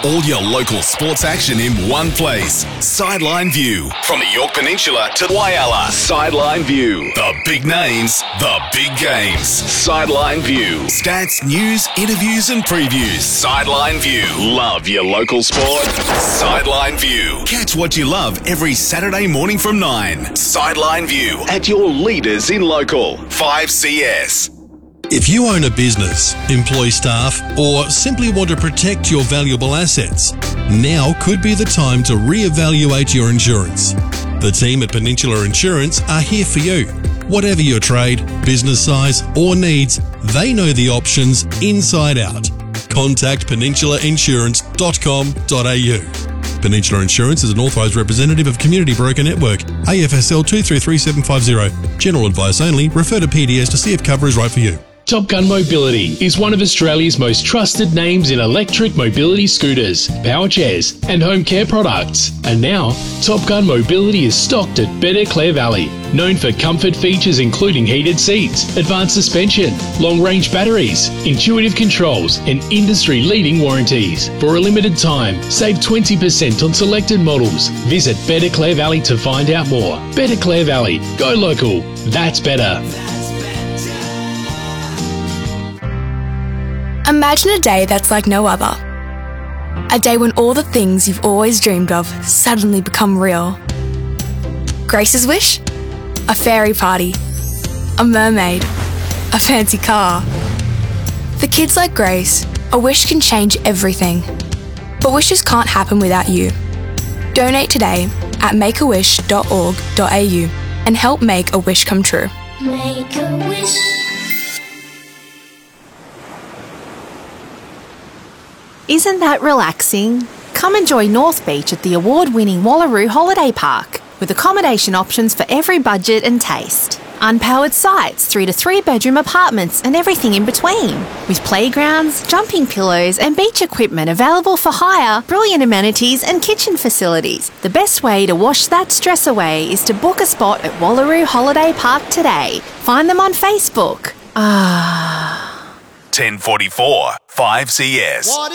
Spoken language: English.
All your local sports action in one place. Sideline View. From the Yorke Peninsula to Whyalla. Sideline View. The big names, the big games. Sideline View. Stats, news, interviews and previews. Sideline View. Love your local sport. Sideline View. Catch what you love every Saturday morning from 9. Sideline View. At your leaders in local. 5CS. If you own a business, employ staff, or simply want to protect your valuable assets, now could be the time to reevaluate your insurance. The team at Peninsula Insurance are here for you. Whatever your trade, business size, or needs, they know the options inside out. Contact peninsulainsurance.com.au. Peninsula Insurance is an authorised representative of Community Broker Network, AFSL 233750. General advice only. Refer to PDS to see if cover is right for you. Top Gun Mobility is one of Australia's most trusted names in electric mobility scooters, power chairs and home care products. And now, Top Gun Mobility is stocked at Better Clare Valley. Known for comfort features including heated seats, advanced suspension, long-range batteries, intuitive controls and industry-leading warranties. For a limited time, save 20% on selected models. Visit Better Clare Valley to find out more. Better Clare Valley. Go local. That's better. Imagine a day that's like no other. A day when all the things you've always dreamed of suddenly become real. Grace's wish? A fairy party. A mermaid. A fancy car. For kids like Grace, a wish can change everything. But wishes can't happen without you. Donate today at makeawish.org.au and help make a wish come true. Make a wish. Isn't that relaxing? Come enjoy North Beach at the award-winning Wallaroo Holiday Park, with accommodation options for every budget and taste. Unpowered sites, 3 to 3 bedroom apartments and everything in between. With playgrounds, jumping pillows and beach equipment available for hire, brilliant amenities and kitchen facilities. The best way to wash that stress away is to book a spot at Wallaroo Holiday Park today. Find them on Facebook. 1044 5CS.